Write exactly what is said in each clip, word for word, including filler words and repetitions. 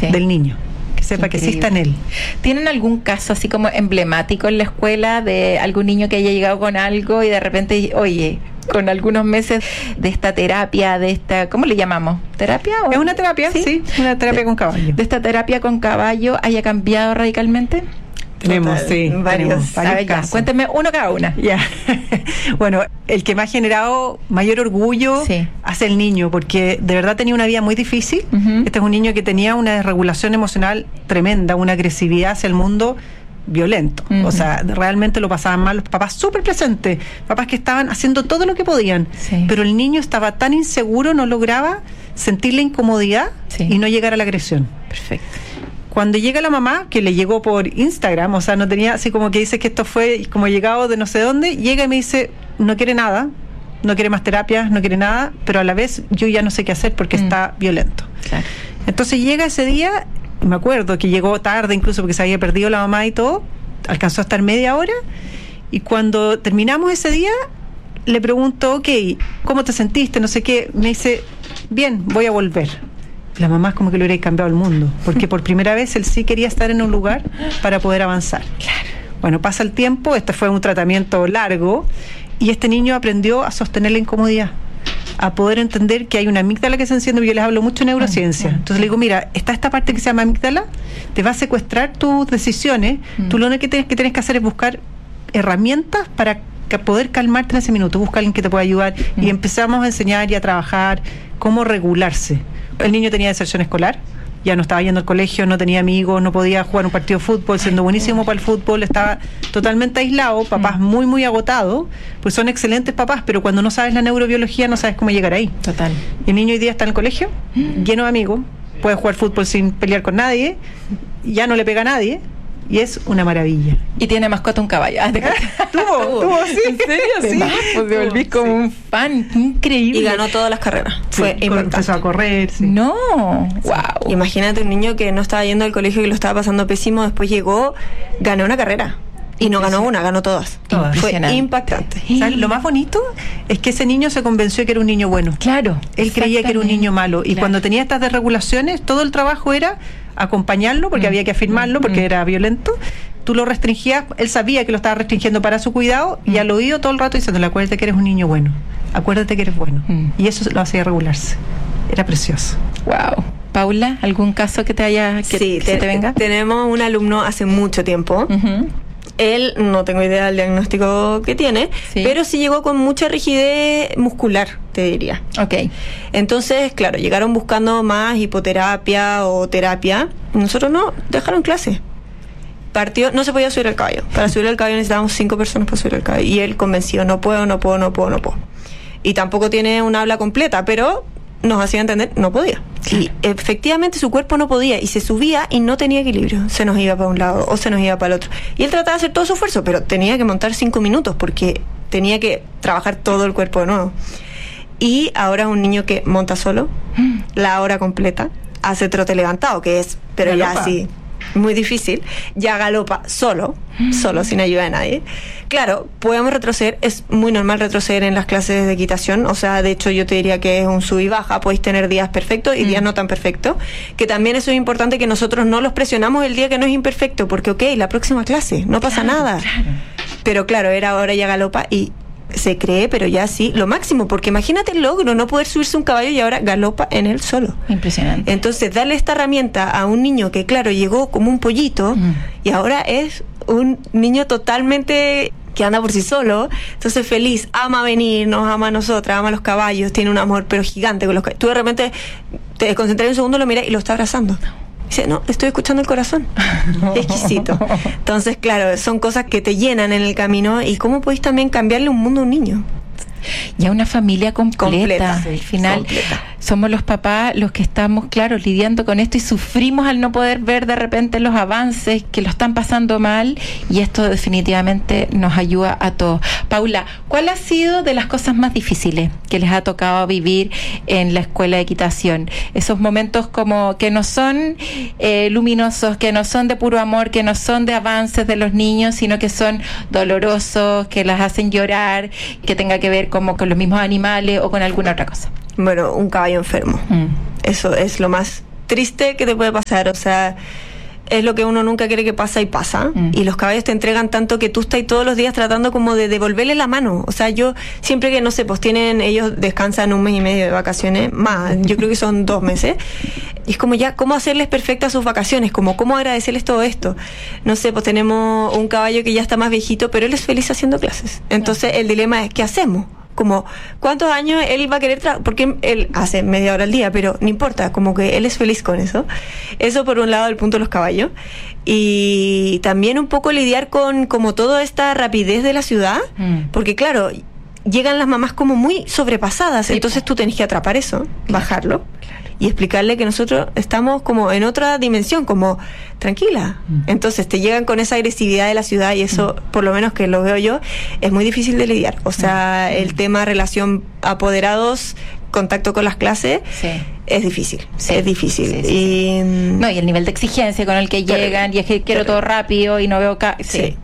sí. del niño. Sepa que sí está en él. ¿Tienen algún caso así como emblemático en la escuela de algún niño que haya llegado con algo y de repente, oye, con algunos meses de esta terapia, de esta, ¿cómo le llamamos? ¿Terapia? O? Es una terapia, sí, sí una terapia de, con caballo. De esta terapia con caballo haya cambiado radicalmente? Tenemos, Total, sí, varios, tenemos varios ver, casos. Ya, cuénteme uno cada una. Ya. Bueno, el que me ha generado mayor orgullo sí. hace el niño, porque de verdad tenía una vida muy difícil. Uh-huh. Este es un niño que tenía una desregulación emocional tremenda, una agresividad hacia el mundo violento. Uh-huh. O sea, realmente lo pasaban mal los papás súper presentes, papás que estaban haciendo todo lo que podían, sí. pero el niño estaba tan inseguro, no lograba sentir la incomodidad sí. y no llegar a la agresión. Perfecto. Cuando llega la mamá, que le llegó por Instagram, o sea, no tenía, así como que dice que esto fue como llegado de no sé dónde, llega y me dice, no quiere nada, no quiere más terapias, no quiere nada, pero a la vez yo ya no sé qué hacer porque mm. está violento. Claro. Entonces llega ese día, me acuerdo que llegó tarde incluso porque se había perdido la mamá y todo, alcanzó a estar media hora, y cuando terminamos ese día, le pregunto, ok, ¿cómo te sentiste? No sé qué, me dice, bien, voy a volver. La mamá es como que le hubiera cambiado el mundo, porque por primera vez él sí quería estar en un lugar para poder avanzar. Claro. Bueno, pasa el tiempo, este fue un tratamiento largo, y este niño aprendió a sostener la incomodidad, a poder entender que hay una amígdala que se enciende. Yo les hablo mucho de neurociencia. Entonces le digo, mira, está esta parte que se llama amígdala, te va a secuestrar tus decisiones, mm. tú lo único que tienes que, tienes que hacer es buscar herramientas para poder calmarte en ese minuto, busca a alguien que te pueda ayudar, mm. y empezamos a enseñar y a trabajar cómo regularse. El niño tenía deserción escolar, ya no estaba yendo al colegio, no tenía amigos, no podía jugar un partido de fútbol, siendo buenísimo para el fútbol, estaba totalmente aislado, papás muy, muy agotados, pues son excelentes papás, pero cuando no sabes la neurobiología no sabes cómo llegar ahí. Total. Y el niño hoy día está en el colegio, lleno de amigos, puede jugar fútbol sin pelear con nadie, ya no le pega a nadie, y es una maravilla. Y tiene mascota un caballo. Ah, tuvo, tuvo, sí. ¿En serio? Sí. Más, pues te volví como sí. un fan. Increíble. Y ganó todas las carreras. Sí, fue importante. Empezó a correr. Sí. No, sí. Wow. Imagínate un niño que no estaba yendo al colegio, que lo estaba pasando pésimo, después llegó, ganó una carrera. Y no ganó una, ganó todas. todas. Fue impactante. ¿Sabes? Lo más bonito es que ese niño se convenció de que era un niño bueno. Claro. Él creía que era un niño malo. Y claro. cuando tenía estas desregulaciones, todo el trabajo era acompañarlo, porque mm. había que afirmarlo, porque mm. era violento. Tú lo restringías, él sabía que lo estaba restringiendo para su cuidado, mm. y al oído todo el rato diciéndole, acuérdate que eres un niño bueno, acuérdate que eres bueno. Mm. Y eso lo hacía regularse. Era precioso. Wow. Paula, ¿algún caso que te haya que, sí, que te, se te venga? Tenemos un alumno hace mucho tiempo. Uh-huh. Él, no tengo idea del diagnóstico que tiene, sí. pero sí llegó con mucha rigidez muscular, te diría. Ok. Entonces, claro, llegaron buscando más hipoterapia o terapia. Nosotros no, dejaron clase. Partió, no se podía subir al caballo. Para subir al caballo necesitábamos cinco personas para subir al caballo. Y él convencido, no puedo, no puedo, no puedo, no puedo. Y tampoco tiene una habla completa, pero nos hacía entender, no podía. Y efectivamente su cuerpo no podía, y se subía y no tenía equilibrio. Se nos iba para un lado o se nos iba para el otro. Y él trataba de hacer todo su esfuerzo, pero tenía que montar cinco minutos porque tenía que trabajar todo el cuerpo de nuevo. Y ahora es un niño que monta solo, la hora completa, hace trote levantado, que es, pero galopa. Ya así, muy difícil. Ya galopa solo, solo, sin ayuda de nadie. Claro, podemos retroceder, es muy normal retroceder en las clases de equitación, o sea, de hecho yo te diría que es un sub y baja, podéis tener días perfectos y mm. días no tan perfectos, que también eso es importante, que nosotros no los presionamos el día que no es imperfecto, porque ok, la próxima clase, no pasa claro, nada. Claro. Pero claro, era ahora ya galopa y se cree, pero ya sí, lo máximo, porque imagínate el logro, no poder subirse un caballo y ahora galopa en él solo. Impresionante. Entonces, darle esta herramienta a un niño que, claro, llegó como un pollito mm. y ahora es un niño totalmente que anda por sí solo, entonces feliz, ama venir, nos ama a nosotras, ama a los caballos, tiene un amor pero gigante con los caballos. Tú de repente te desconcentras un segundo, lo miras y lo está abrazando. Dice, no, estoy escuchando el corazón. Exquisito. Entonces, claro, son cosas que te llenan en el camino. ¿Y cómo podéis también cambiarle un mundo a un niño? Y a una familia completa. completa sí, Al final, completa. Somos los papás los que estamos, claro, lidiando con esto y sufrimos al no poder ver de repente los avances, que lo están pasando mal, y esto definitivamente nos ayuda a todos. Paula, ¿cuál ha sido de las cosas más difíciles que les ha tocado vivir en la escuela de equitación? Esos momentos como que no son eh, luminosos, que no son de puro amor, que no son de avances de los niños, sino que son dolorosos, que las hacen llorar, que tenga que ver como con los mismos animales o con alguna otra cosa. Bueno, un caballo enfermo. Mm. Eso es lo más triste que te puede pasar, o sea, es lo que uno nunca quiere que pasa y pasa, mm. y los caballos te entregan tanto que tú estás todos los días tratando como de devolverle la mano. O sea, yo siempre que, no sé, pues tienen, ellos descansan un mes y medio de vacaciones, más, yo creo que son dos meses, y es como ya, ¿cómo hacerles perfectas sus vacaciones? Como, ¿cómo agradecerles todo esto? No sé, pues tenemos un caballo que ya está más viejito, pero él es feliz haciendo clases. Entonces, el dilema es, ¿qué hacemos? Como, ¿cuántos años él va a querer trabajar? Porque él hace media hora al día, pero no importa, como que él es feliz con eso. Eso por un lado, el punto de los caballos. Y también un poco lidiar con como toda esta rapidez de la ciudad, mm. porque claro, llegan las mamás como muy sobrepasadas, sí, entonces tú tenés que atrapar eso, claro, bajarlo, claro, y explicarle que nosotros estamos como en otra dimensión, como tranquila. Mm. Entonces te llegan con esa agresividad de la ciudad y eso, mm. por lo menos que lo veo yo, es muy difícil de lidiar. O sea, mm. el tema relación apoderados, contacto con las clases, sí, es difícil, sí, es difícil. Sí, sí, y, sí. No, y el nivel de exigencia con el que pero, llegan, y es que quiero pero, todo rápido y no veo... Ca- sí. sí.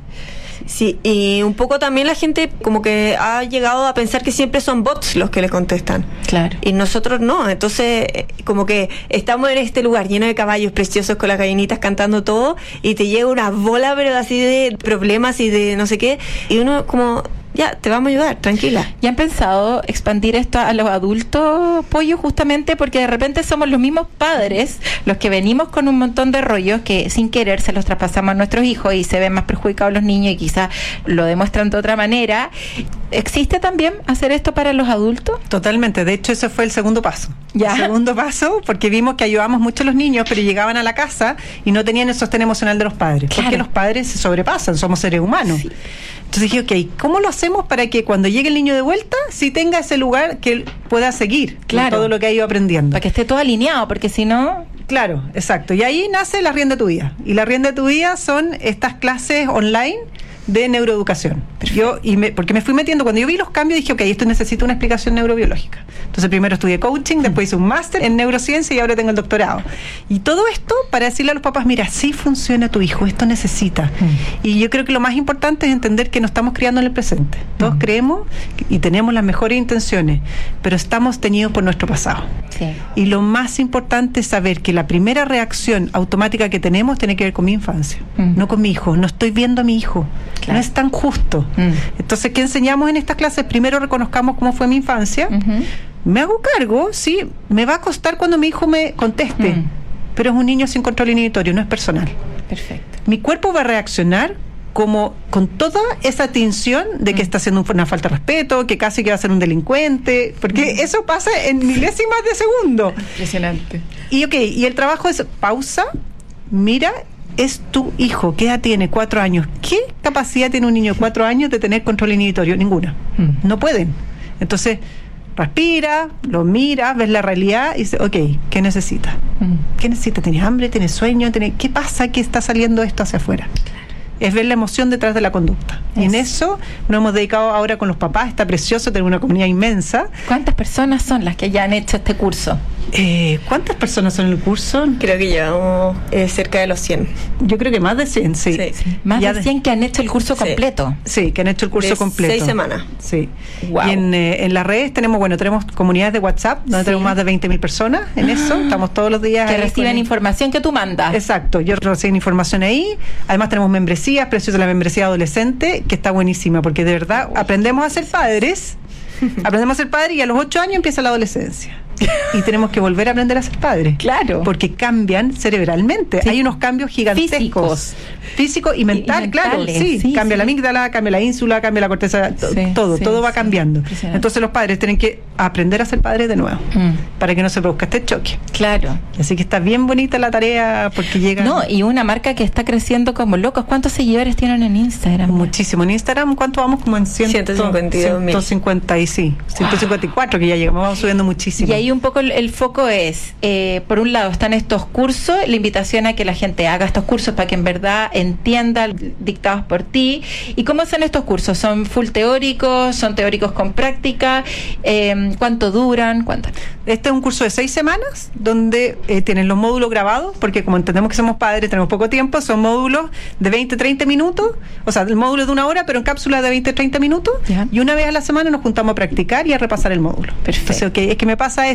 Sí, y un poco también la gente como que ha llegado a pensar que siempre son bots los que le contestan. Claro. Y nosotros no, entonces como que estamos en este lugar lleno de caballos preciosos con las gallinitas cantando todo y te llega una bola pero así de problemas y de no sé qué, y uno como... Ya, te vamos a ayudar, tranquila. ¿Y han pensado expandir esto a los adultos, Pollo, justamente porque de repente somos los mismos padres los que venimos con un montón de rollos que sin querer se los traspasamos a nuestros hijos y se ven más perjudicados los niños y quizás lo demuestran de otra manera? ¿Existe también hacer esto para los adultos? Totalmente, de hecho ese fue el segundo paso. ¿Ya? El segundo paso, porque vimos que ayudamos mucho a los niños, pero llegaban a la casa y no tenían el sostén emocional de los padres, claro, porque los padres se sobrepasan, somos seres humanos. Sí. Entonces dije, ok, ¿cómo lo hacemos para que cuando llegue el niño de vuelta, sí tenga ese lugar que él pueda seguir, claro, todo lo que ha ido aprendiendo? Para que esté todo alineado, porque si no... Claro, exacto. Y ahí nace la rienda de tu vida. Y la rienda de tu vida son estas clases online de neuroeducación. Yo, y me, porque me fui metiendo, cuando yo vi los cambios dije, ok, esto necesita una explicación neurobiológica. Entonces primero estudié coaching, después hice un máster en neurociencia y ahora tengo el doctorado. Y todo esto para decirle a los papás, mira, así funciona tu hijo, esto necesita. Mm. Y yo creo que lo más importante es entender que nos estamos criando en el presente. Todos mm. creemos y tenemos las mejores intenciones, pero estamos teñidos por nuestro pasado. Sí. Y lo más importante es saber que la primera reacción automática que tenemos tiene que ver con mi infancia, mm. no con mi hijo. No estoy viendo a mi hijo. Claro. No es tan justo. Mm. Entonces, ¿qué enseñamos en estas clases? Primero reconozcamos cómo fue mi infancia. Uh-huh. Me hago cargo, sí, me va a costar cuando mi hijo me conteste, mm. pero es un niño sin control inhibitorio, no es personal. Perfecto. Mi cuerpo va a reaccionar como con toda esa tensión de que mm. está haciendo una falta de respeto, que casi que va a ser un delincuente, porque mm. eso pasa en milésimas de segundo. Impresionante. Y ok, y el trabajo es pausa, mira, es tu hijo, ¿qué edad tiene? Cuatro años. ¿Qué capacidad tiene un niño de cuatro años de tener control inhibitorio? Ninguna. Mm. No pueden. Entonces, respira, lo miras, ves la realidad y dices, ok, ¿qué necesita? Mm. ¿Qué necesita? ¿Tienes hambre? ¿Tienes sueño? ¿Tienes... ¿Qué pasa que está saliendo esto hacia afuera? Es ver la emoción detrás de la conducta. Es. Y en eso nos hemos dedicado ahora con los papás. Está precioso, tenemos una comunidad inmensa. ¿Cuántas personas son las que ya han hecho este curso? Eh, ¿Cuántas personas son en el curso? Creo que llevamos eh, cerca de los cien. Yo creo que más de cien, sí. sí. sí. Más ya de cien que han hecho el curso sí. completo. Sí, que han hecho el curso de completo. Seis semanas. Sí. Wow. Y en, eh, en las redes tenemos, bueno, tenemos comunidades de WhatsApp, donde sí. tenemos más de veinte mil personas en ah, eso. Estamos todos los días. Que reciben información que tú mandas. Exacto, yo recibo información ahí. Además tenemos membresías, precios de la membresía adolescente, que está buenísima, porque de verdad Uy. aprendemos a ser padres. Aprendemos a ser padres y a los ocho años empieza la adolescencia. Y tenemos que volver a aprender a ser padres. Claro. Porque cambian cerebralmente. Sí. Hay unos cambios gigantescos. Físicos. Físico y mental, y, y claro. Sí, sí cambia sí. la amígdala, cambia la ínsula, cambia la corteza, sí, todo, sí, todo va sí. cambiando. Entonces los padres tienen que aprender a ser padres de nuevo, mm. para que no se produzca este choque. Claro. Así que está bien bonita la tarea porque llega. No, y una marca que está creciendo como locos. ¿Cuántos seguidores tienen en Instagram? Muchísimo. En Instagram, ¿cuánto vamos? Como en ciento cincuenta y dos mil. ciento cincuenta y sí, ciento cincuenta y cuatro que ya llegamos, vamos subiendo muchísimo. Y ahí un poco el, el foco es, eh, por un lado están estos cursos, la invitación a que la gente haga estos cursos para que en verdad entienda, dictados por ti. ¿Y cómo son estos cursos? ¿Son full teóricos? ¿Son teóricos con práctica? Eh, ¿Cuánto duran? ¿Cuánto? Este es un curso de seis semanas donde eh, tienen los módulos grabados, porque como entendemos que somos padres, tenemos poco tiempo, son módulos de veinte a treinta minutos, o sea, el módulo es de una hora, pero en cápsulas de veinte a treinta minutos, ¿ya? Y una vez a la semana nos juntamos a practicar y a repasar el módulo. Perfecto. Entonces, okay, es que me pasa esto,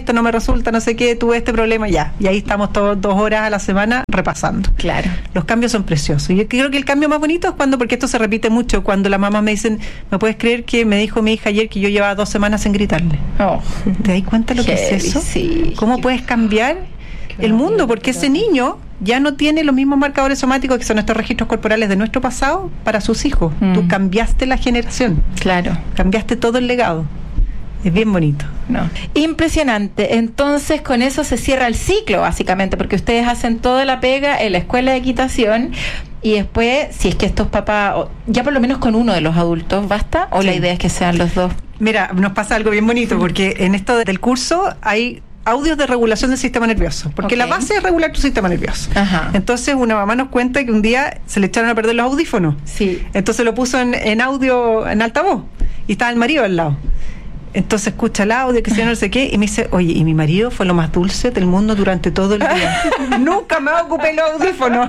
esto no me resulta, no sé qué, tuve este problema, ya. Y ahí estamos todos dos horas a la semana repasando. Claro. Los cambios son preciosos. Y yo creo que el cambio más bonito es cuando, porque esto se repite mucho, cuando las mamás me dicen, ¿me puedes creer que me dijo mi hija ayer que yo llevaba dos semanas sin gritarle? Oh. ¿Te das cuenta lo que Heavy, es eso? sí. ¿Cómo puedes cambiar el mundo? Porque ese niño ya no tiene los mismos marcadores somáticos que son estos registros corporales de nuestro pasado para sus hijos. Mm. Tú cambiaste la generación. Claro. Cambiaste todo el legado. Es bien bonito. No. Impresionante. Entonces, con eso se cierra el ciclo, básicamente, porque ustedes hacen toda la pega en la escuela de equitación y después, si es que estos papás, ya por lo menos con uno de los adultos, ¿basta? ¿O sí. La idea es que sean los dos? Mira, nos pasa algo bien bonito, porque en esto del curso hay audios de regulación del sistema nervioso, porque okay. La base es regular tu sistema nervioso. Ajá. Entonces una mamá nos cuenta que un día se le echaron a perder los audífonos. Sí. Entonces lo puso en, en audio, en altavoz, y estaba el marido al lado. Entonces escucha el audio, que si no sé qué, y me dice, oye, y mi marido fue lo más dulce del mundo durante todo el día. Nunca me ocupé los audífonos.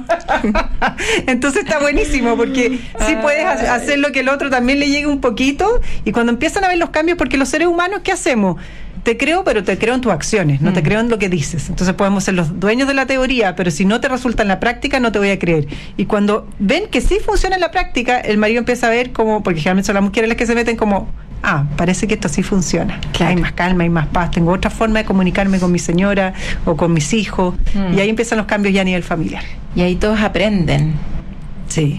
Entonces está buenísimo, porque sí puedes hacer lo que el otro también le llegue un poquito, y cuando empiezan a ver los cambios, porque los seres humanos, ¿qué hacemos? Te creo, pero te creo en tus acciones, no mm. te creo en lo que dices. Entonces podemos ser los dueños de la teoría, pero si no te resulta en la práctica, no te voy a creer. Y cuando ven que sí funciona en la práctica, el marido empieza a ver como, porque generalmente son las mujeres las que se meten como, ah, parece que esto sí funciona. Claro. Hay más calma, hay más paz, tengo otra forma de comunicarme con mi señora o con mis hijos, mm. y ahí empiezan los cambios ya a nivel familiar. Y ahí todos aprenden. Sí.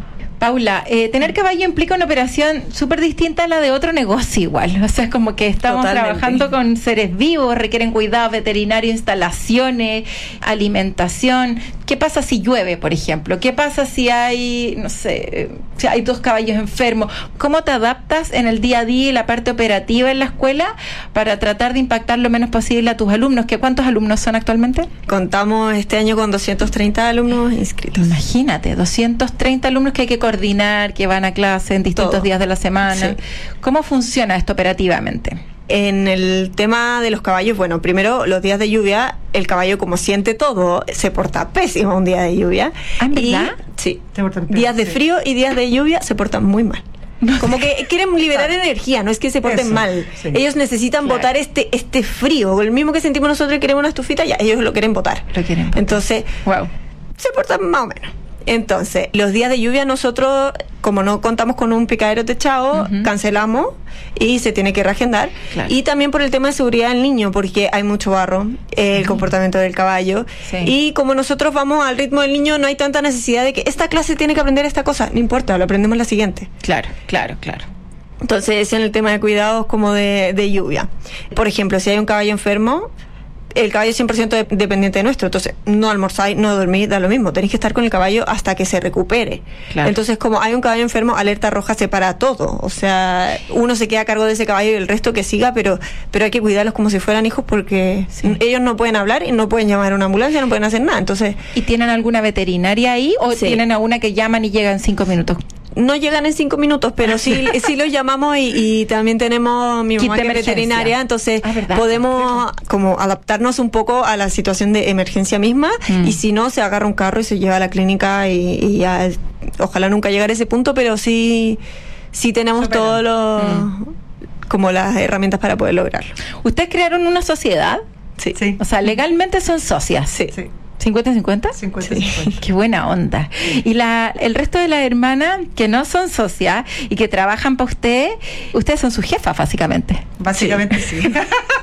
Paula, eh, tener caballo implica una operación súper distinta a la de otro negocio igual. O sea, es como que estamos Totalmente. trabajando con seres vivos, requieren cuidado veterinario, instalaciones, alimentación. ¿Qué pasa si llueve, por ejemplo? ¿Qué pasa si hay, no sé, si hay dos caballos enfermos? ¿Cómo te adaptas en el día a día y la parte operativa en la escuela para tratar de impactar lo menos posible a tus alumnos? ¿Qué, ¿Cuántos alumnos son actualmente? Contamos este año con doscientos treinta alumnos inscritos. Imagínate, doscientos treinta alumnos que hay que coordinar, que van a clase en distintos Todo. días de la semana. Sí. ¿Cómo funciona esto operativamente? En el tema de los caballos, bueno, primero los días de lluvia, el caballo como siente todo, se porta pésimo un día de lluvia. ¿Ah, verdad? Y, sí, días de frío y días de lluvia se portan muy mal. Como que quieren liberar energía, no es que se porten Eso, mal. Sí. Ellos necesitan claro. botar este este frío, el mismo que sentimos nosotros que queremos una estufita, ya ellos lo quieren botar. Lo quieren botar. Entonces, wow. se portan más o menos. Entonces, los días de lluvia nosotros, como no contamos con un picadero techado, uh-huh. cancelamos y se tiene que reagendar. Claro. Y también por el tema de seguridad del niño, porque hay mucho barro, eh, el uh-huh. comportamiento del caballo. Sí. Y como nosotros vamos al ritmo del niño, no hay tanta necesidad de que esta clase tiene que aprender esta cosa. No importa, lo aprendemos la siguiente. Claro, claro, claro. Entonces, en el tema de cuidados como de, de lluvia. Por ejemplo, si hay un caballo enfermo, el caballo es cien por ciento de, dependiente de nuestro, entonces no almorzáis, no dormís, da lo mismo, tenéis que estar con el caballo hasta que se recupere. Claro. Entonces, como hay un caballo enfermo, alerta roja se para todo, o sea, uno se queda a cargo de ese caballo y el resto que siga, pero pero hay que cuidarlos como si fueran hijos porque sí. ellos no pueden hablar y no pueden llamar a una ambulancia, no pueden hacer nada. Entonces, ¿y tienen alguna veterinaria ahí o sí. tienen a una que llaman y llegan cinco minutos? No llegan en cinco minutos, pero sí, sí los llamamos y, y también tenemos mi mamá que es veterinaria, entonces ah, podemos como adaptarnos un poco a la situación de emergencia misma mm. y si no, se agarra un carro y se lleva a la clínica y, y ya, ojalá nunca llegar a ese punto, pero sí, sí tenemos todos los mm. como las herramientas para poder lograrlo. ¿Ustedes crearon una sociedad? Sí. sí. O sea, legalmente son socias. Sí. sí. ¿cincuenta cincuenta? cincuenta cincuenta. Sí. Qué buena onda. Y la el resto de las hermanas que no son socias y que trabajan para usted, ustedes son sus jefas, básicamente. Básicamente sí. sí.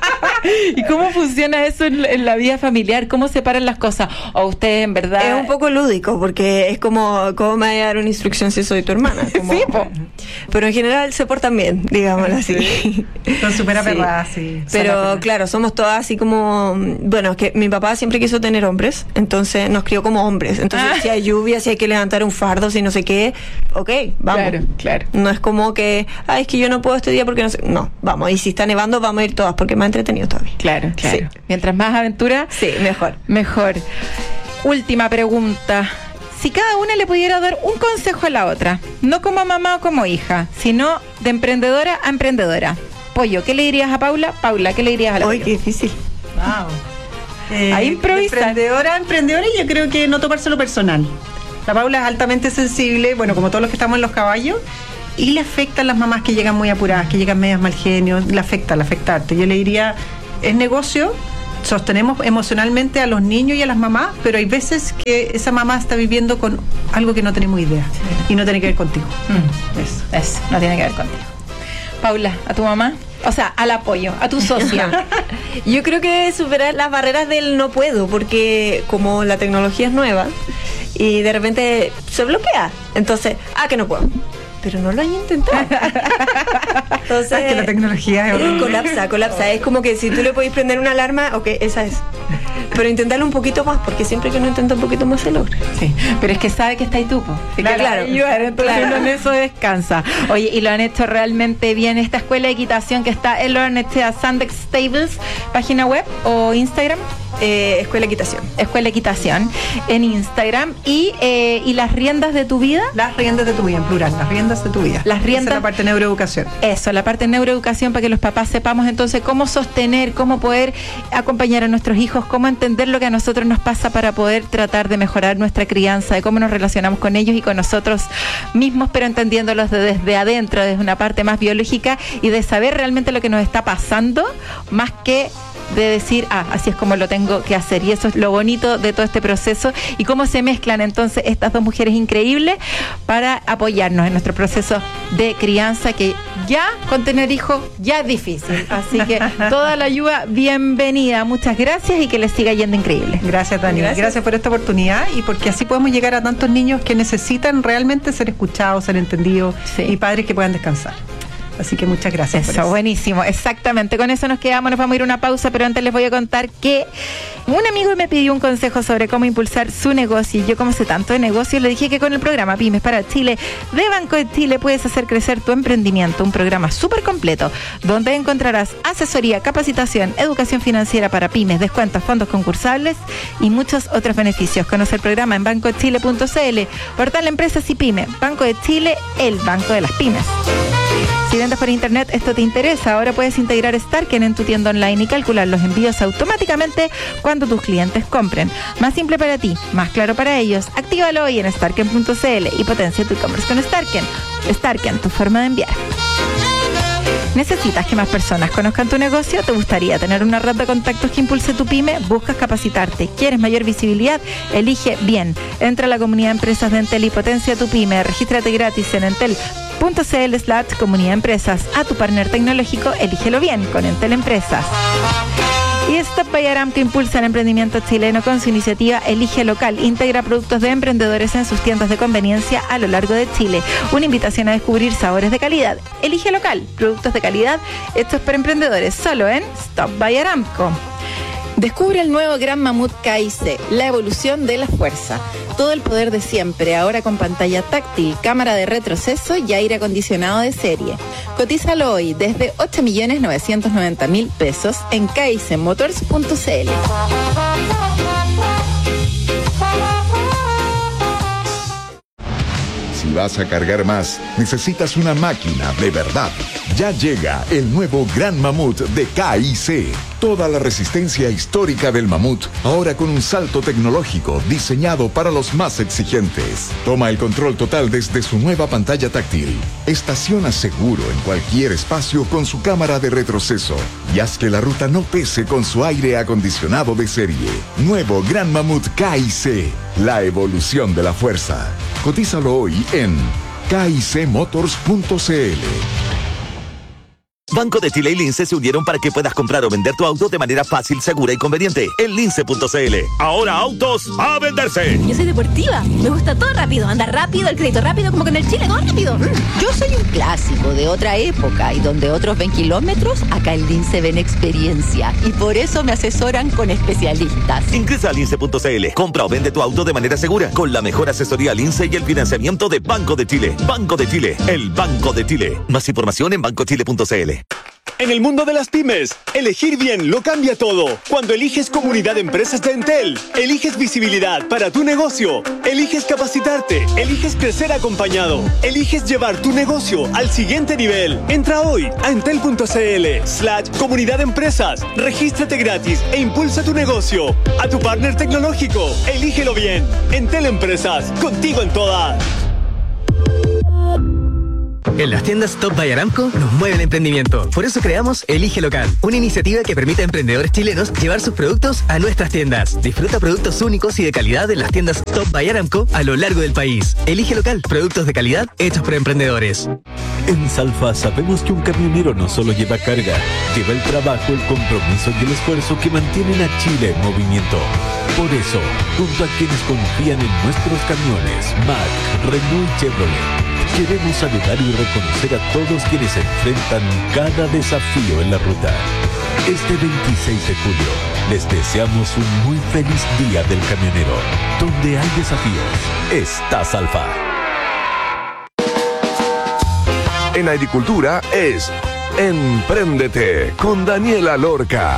¿Y cómo funciona eso en, en la vida familiar? ¿Cómo separan las cosas? ¿O usted en verdad...? Es un poco lúdico, porque es como, ¿cómo me voy a dar una instrucción si soy tu hermana? Como, sí, po. Pero en general se portan bien, digámoslo así. Sí. Son súper aperradas, sí. sí. Pero claro, somos todas así como... Bueno, es que mi papá siempre quiso tener hombres, entonces nos crió como hombres. Entonces, ah. si hay lluvia, si hay que levantar un fardo, si no sé qué, ok, vamos. Claro, claro. No es como que, ay, es que yo no puedo este día porque no sé... No, vamos. Y si está nevando, vamos a ir todas, porque me ha entretenido todavía. Claro, claro. Sí. Mientras más aventura, sí, mejor. Mejor. Última pregunta. Si cada una le pudiera dar un consejo a la otra, no como mamá o como hija, sino de emprendedora a emprendedora. Pollo, ¿qué le dirías a Paula? Paula, ¿qué le dirías a la Uy, qué difícil. Wow. Eh, Ahí improvisa. Emprendedora, emprendedora, y yo creo que no tomárselo personal. La Paula es altamente sensible, bueno, como todos los que estamos en los caballos, y le afectan las mamás que llegan muy apuradas, que llegan medias mal genio, le afecta, le afecta. Yo le diría, es negocio, sostenemos emocionalmente a los niños y a las mamás, pero hay veces que esa mamá está viviendo con algo que no tenemos idea, sí. Y no tiene que ver contigo. Mm. Eso. Eso, no tiene que ver contigo. Paula, ¿a tu mamá? O sea, al apoyo, a tu socia. Yo creo que superar las barreras del no puedo, porque como la tecnología es nueva y de repente se bloquea, entonces, ah, que no puedo. Pero no lo han intentado. Entonces, es que la tecnología es horrible. colapsa, colapsa. Es como que si tú le podés prender una alarma, ok, esa es. Pero intentarlo un poquito más, porque siempre que uno intenta un poquito más se logra. Sí, pero es que sabe que está ahí tú, po. Claro, claro. Ayudar, entonces claro. Uno en eso descansa. Oye, y lo han hecho realmente bien esta escuela de equitación que está en la Sandex Stables, página web o Instagram. Eh, escuela Equitación. Escuela Equitación en Instagram. Y, eh, y las riendas de tu vida. Las riendas de tu vida, en plural, las riendas de tu vida. Las riendas. Esa es la parte de neuroeducación. Eso, la parte de neuroeducación, para que los papás sepamos entonces cómo sostener, cómo poder acompañar a nuestros hijos, cómo entender lo que a nosotros nos pasa para poder tratar de mejorar nuestra crianza, de cómo nos relacionamos con ellos y con nosotros mismos, pero entendiéndolos de, desde adentro, desde una parte más biológica y de saber realmente lo que nos está pasando, más que de decir, ah, así es como lo tengo que hacer. Y eso es lo bonito de todo este proceso y cómo se mezclan entonces estas dos mujeres increíbles para apoyarnos en nuestro proceso de crianza, que ya con tener hijos ya es difícil. Así que toda la ayuda, bienvenida. Muchas gracias y que les siga yendo increíble. Gracias, Dani. Gracias. Gracias por esta oportunidad y porque así podemos llegar a tantos niños que necesitan realmente ser escuchados, ser entendidos, sí. Y padres que puedan descansar. Así que muchas gracias. Eso, por eso, buenísimo, exactamente. Con eso nos quedamos, nos vamos a ir a una pausa, pero antes les voy a contar que un amigo me pidió un consejo sobre cómo impulsar su negocio. Y yo, como sé tanto de negocio, le dije que con el programa Pymes para Chile de Banco de Chile puedes hacer crecer tu emprendimiento. Un programa súper completo, donde encontrarás asesoría, capacitación, educación financiera para pymes, descuentos, fondos concursables y muchos otros beneficios. Conoce el programa en banco de chile punto c l, portal Empresas y Pymes. Banco de Chile, el banco de las pymes. Si vendes por internet, esto te interesa. Ahora puedes integrar Starken en tu tienda online y calcular los envíos automáticamente cuando tus clientes compren. Más simple para ti, más claro para ellos. Actívalo hoy en starken punto c l y potencia tu e-commerce con Starken. Starken, tu forma de enviar. ¿Necesitas que más personas conozcan tu negocio? ¿Te gustaría tener una red de contactos que impulse tu pyme? ¿Buscas capacitarte? ¿Quieres mayor visibilidad? Elige bien. Entra a la comunidad de empresas de Entel y potencia tu pyme. Regístrate gratis en entel punto c l slash comunidad de empresas. A tu partner tecnológico, elígelo bien con Entel Empresas. Y Stop by Aramco impulsa el emprendimiento chileno con su iniciativa Elige Local. Integra productos de emprendedores en sus tiendas de conveniencia a lo largo de Chile. Una invitación a descubrir sabores de calidad. Elige Local, productos de calidad hechos por emprendedores, solo en Stop by Aramco. Descubre el nuevo Gran Mamut K I C, la evolución de la fuerza. Todo el poder de siempre, ahora con pantalla táctil, cámara de retroceso y aire acondicionado de serie. Cotízalo hoy desde ocho millones novecientos noventa mil pesos en k i c motors punto c l. Si vas a cargar más, necesitas una máquina de verdad. Ya llega el nuevo Gran Mamut de K I C. Toda la resistencia histórica del mamut, ahora con un salto tecnológico diseñado para los más exigentes. Toma el control total desde su nueva pantalla táctil. Estaciona seguro en cualquier espacio con su cámara de retroceso. Y haz que la ruta no pese con su aire acondicionado de serie. Nuevo Gran Mamut K I C. La evolución de la fuerza. Cotízalo hoy en k i c motors punto c l. Banco de Chile y Lince se unieron para que puedas comprar o vender tu auto de manera fácil, segura y conveniente en lince punto c l. Ahora autos a venderse. Yo soy deportiva, me gusta todo rápido, andar rápido, el crédito rápido, como que en el Chile todo rápido. Yo soy un clásico de otra época y donde otros ven kilómetros, acá en Lince ven experiencia y por eso me asesoran con especialistas. Ingresa a lince punto c l, compra o vende tu auto de manera segura con la mejor asesoría Lince y el financiamiento de Banco de Chile. Banco de Chile, el Banco de Chile. Más información en banco chile punto c l. En el mundo de las pymes, elegir bien lo cambia todo. Cuando eliges Comunidad de Empresas de Entel, eliges visibilidad para tu negocio, eliges capacitarte, eliges crecer acompañado, eliges llevar tu negocio al siguiente nivel. Entra hoy a entel punto c l slash comunidad de empresas, regístrate gratis e impulsa tu negocio. A tu partner tecnológico, elígelo bien. Entel Empresas, contigo en todas. En las tiendas Top by Aramco nos mueve el emprendimiento. Por eso creamos Elige Local, una iniciativa que permite a emprendedores chilenos llevar sus productos a nuestras tiendas. Disfruta productos únicos y de calidad en las tiendas Top by Aramco a lo largo del país. Elige Local, productos de calidad hechos por emprendedores. En Salfa sabemos que un camionero no solo lleva carga, lleva el trabajo, el compromiso y el esfuerzo que mantienen a Chile en movimiento. Por eso, junto a quienes confían en nuestros camiones, Mack, Renault y Chevrolet, queremos saludar y reconocer a todos quienes enfrentan cada desafío en la ruta. Este veintiséis de julio, les deseamos un muy feliz día del camionero. Donde hay desafíos, está Salfa. En agricultura es Empréndete con Daniela Lorca.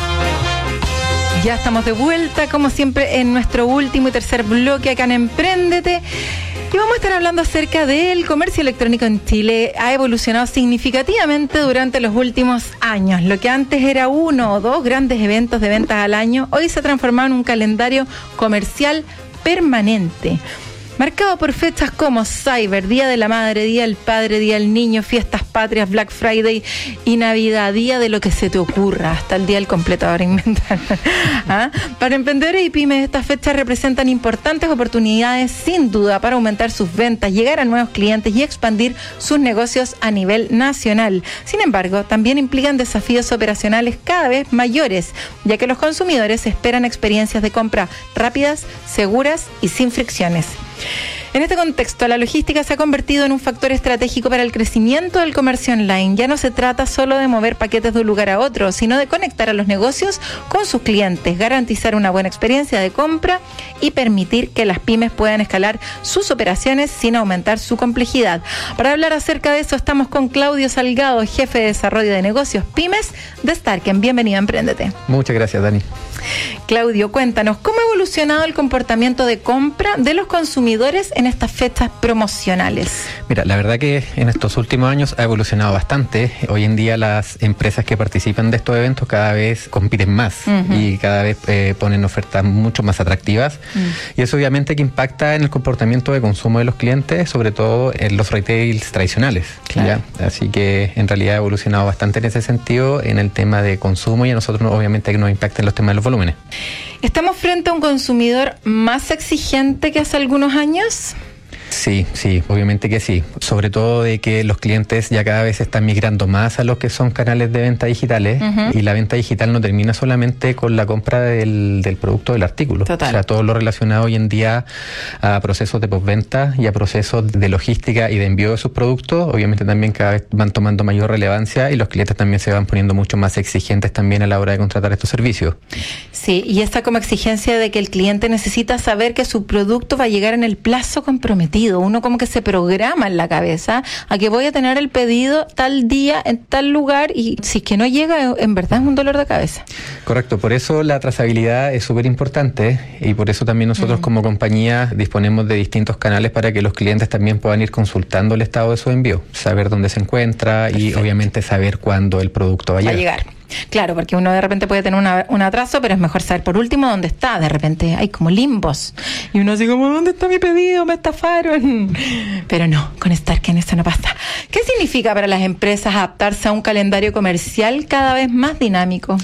Ya estamos de vuelta, como siempre, en nuestro último y tercer bloque acá en Empréndete. Y vamos a estar hablando acerca del comercio electrónico en Chile. Ha evolucionado significativamente durante los últimos años. Lo que antes era uno o dos grandes eventos de ventas al año, hoy se ha transformado en un calendario comercial permanente, marcado por fechas como Cyber, Día de la Madre, Día del Padre, Día del Niño, Fiestas Patrias, Black Friday y Navidad, día de lo que se te ocurra, hasta el Día del Completador inventar. ¿Ah? Para emprendedores y pymes, estas fechas representan importantes oportunidades, sin duda, para aumentar sus ventas, llegar a nuevos clientes y expandir sus negocios a nivel nacional. Sin embargo, también implican desafíos operacionales cada vez mayores, ya que los consumidores esperan experiencias de compra rápidas, seguras y sin fricciones. En este contexto, la logística se ha convertido en un factor estratégico para el crecimiento del comercio online. Ya no se trata solo de mover paquetes de un lugar a otro, sino de conectar a los negocios con sus clientes, garantizar una buena experiencia de compra y permitir que las pymes puedan escalar sus operaciones sin aumentar su complejidad. Para hablar acerca de eso, estamos con Claudio Salgado, jefe de desarrollo de negocios pymes de Starken. Bienvenido a Emprendete. Muchas gracias, Dani. Claudio, cuéntanos, ¿cómo ha evolucionado el comportamiento de compra de los consumidores en estas fechas promocionales? Mira, la verdad que en estos últimos años ha evolucionado bastante. Hoy en día las empresas que participan de estos eventos cada vez compiten más uh-huh. y cada vez eh, ponen ofertas mucho más atractivas. Uh-huh. Y eso obviamente que impacta en el comportamiento de consumo de los clientes, sobre todo en los retails tradicionales. Claro. ¿Ya? Así que en realidad ha evolucionado bastante en ese sentido, en el tema de consumo, y a nosotros obviamente que nos impacta en los temas de los volúmenes. ¿Estamos frente a un consumidor más exigente que hace algunos años? Sí, sí, obviamente que sí. Sobre todo de que los clientes ya cada vez están migrando más a lo que son canales de venta digitales, uh-huh. y la venta digital no termina solamente con la compra del, del producto, del artículo. Total. O sea, todo lo relacionado hoy en día a procesos de postventa y a procesos de logística y de envío de sus productos, obviamente también cada vez van tomando mayor relevancia, y los clientes también se van poniendo mucho más exigentes también a la hora de contratar estos servicios. Sí, y esta como exigencia de que el cliente necesita saber que su producto va a llegar en el plazo comprometido. Uno como que se programa en la cabeza a que voy a tener el pedido tal día en tal lugar, y si es que no llega, en verdad es un dolor de cabeza. Correcto, por eso la trazabilidad es súper importante, y por eso también nosotros uh-huh. como compañía disponemos de distintos canales para que los clientes también puedan ir consultando el estado de su envío, saber dónde se encuentra. Perfecto. Y obviamente saber cuándo el producto va a llegar. Va a llegar. Claro, porque uno de repente puede tener una, un atraso, pero es mejor saber por último dónde está. De repente hay como limbos y uno así como, ¿dónde está mi pedido? Me estafaron. Pero no, con Starken eso no pasa. ¿Qué significa para las empresas adaptarse a un calendario comercial cada vez más dinámico?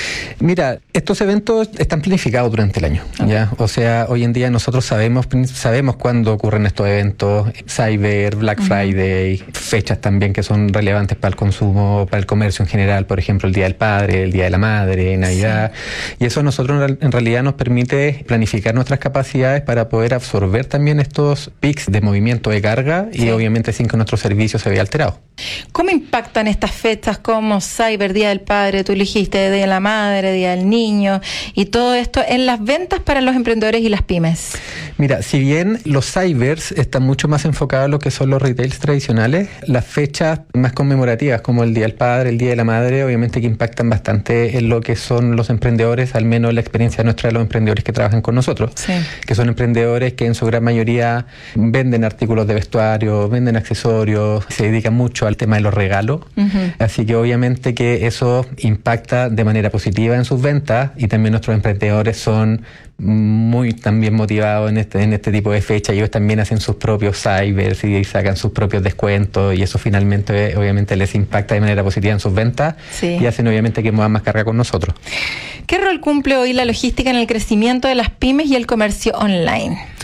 Mira, estos eventos están planificados durante el año, okay. ¿ya? O sea, hoy en día nosotros sabemos sabemos cuándo ocurren estos eventos, Cyber, Black uh-huh. Friday, fechas también que son relevantes para el consumo, para el comercio en general, por ejemplo, el Día del Padre, el Día de la Madre, Navidad, sí. Y eso a nosotros en realidad nos permite planificar nuestras capacidades para poder absorber también estos pics de movimiento de carga, sí. y obviamente sin que nuestro servicio se vea alterado. ¿Cómo impactan estas fechas como Cyber, Día del Padre, tú elegiste Día de la Madre, Día del Niño, y todo esto en las ventas para los emprendedores y las pymes? Mira, si bien los Cybers están mucho más enfocados a lo que son los retails tradicionales, las fechas más conmemorativas como el Día del Padre, el Día de la Madre, obviamente que impactan bastante en lo que son los emprendedores, al menos la experiencia nuestra de los emprendedores que trabajan con nosotros, sí. que son emprendedores que en su gran mayoría venden artículos de vestuario, venden accesorios, se dedican mucho al tema de los regalos, uh-huh. así que obviamente que eso impacta de manera positiva en sus ventas, y también nuestros emprendedores son muy también motivados en este, en este tipo de fecha. Ellos también hacen sus propios cybers y sacan sus propios descuentos y eso finalmente obviamente les impacta de manera positiva en sus ventas sí. y hacen obviamente que muevan más carga con nosotros. ¿Qué rol cumple hoy la logística en el crecimiento de las pymes y el comercio online?